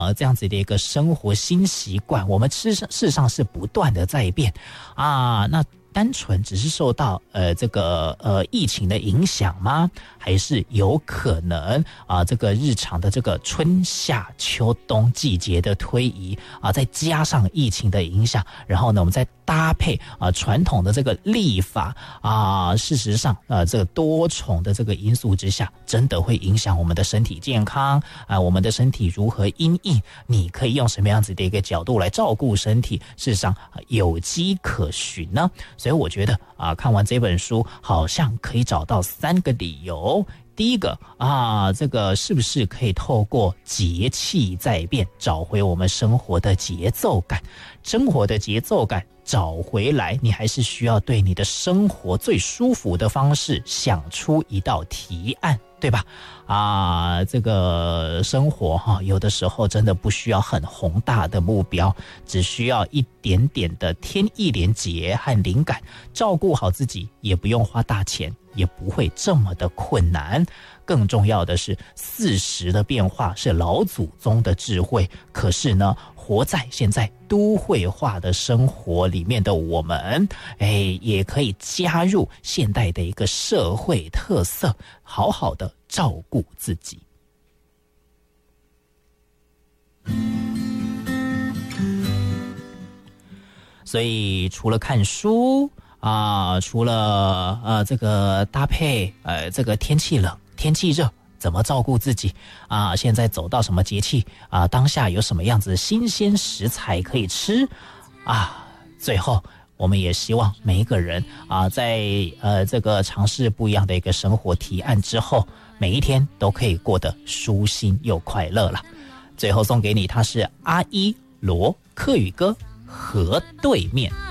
这样子的一个生活新习惯，我们事实上是不断的在变啊。那单纯只是受到这个疫情的影响吗？还是有可能这个日常的这个春夏秋冬季节的推移再加上疫情的影响，然后呢我们再搭配传统的这个历法事实上这个多重的这个因素之下，真的会影响我们的身体健康我们的身体如何因应，你可以用什么样子的一个角度来照顾身体，事实上有迹可循呢。所以我觉得看完这本书好像可以找到3个理由。第一个这个是不是可以透过节气在变找回我们生活的节奏感？生活的节奏感找回来，你还是需要对你的生活最舒服的方式想出一道提案，对吧？这个生活有的时候真的不需要很宏大的目标，只需要一点点的天意连结和灵感，照顾好自己，也不用花大钱，也不会这么的困难。更重要的是，40的变化是老祖宗的智慧，可是呢，活在现在都会化的生活里面的我们，也可以加入现代的一个社会特色，好好的照顾自己。所以除了看书除了这个搭配这个天气冷天气热怎么照顾自己现在走到什么节气当下有什么样子的新鲜食材可以吃最后我们也希望每一个人在这个尝试不一样的一个生活提案之后，每一天都可以过得舒心又快乐了。最后送给你，它是阿一罗客语歌河对面。